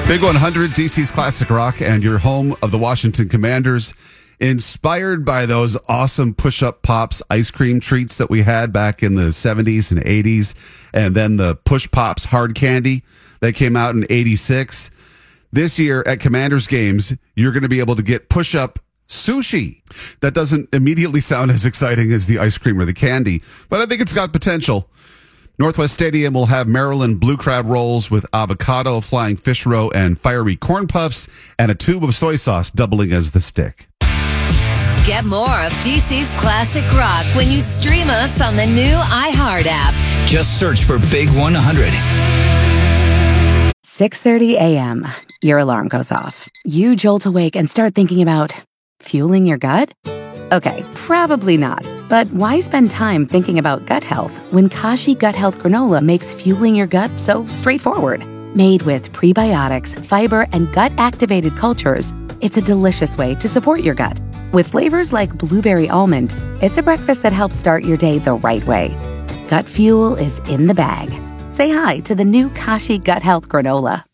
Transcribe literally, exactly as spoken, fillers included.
Big one hundred, D C's Classic Rock, and your home of the Washington Commanders. Inspired by those awesome push-up pops ice cream treats that we had back in the seventies and eighties, and then the push pops hard candy that came out in eighty-six. This year at Commanders games, you're going to be able to get push-up sushi. That doesn't immediately sound as exciting as the ice cream or the candy, but I think it's got potential. Northwest Stadium will have Maryland blue crab rolls with avocado, flying fish roe, and fiery corn puffs, and a tube of soy sauce doubling as the stick. Get more of D C's Classic Rock when you stream us on the new iHeart app. Just search for Big one hundred. six thirty a.m. Your alarm goes off. You jolt awake and start thinking about fueling your gut? Okay, probably not. But why spend time thinking about gut health when Kashi Gut Health Granola makes fueling your gut so straightforward? Made with prebiotics, fiber, and gut-activated cultures, it's a delicious way to support your gut. With flavors like blueberry almond, it's a breakfast that helps start your day the right way. Gut fuel is in the bag. Say hi to the new Kashi Gut Health Granola.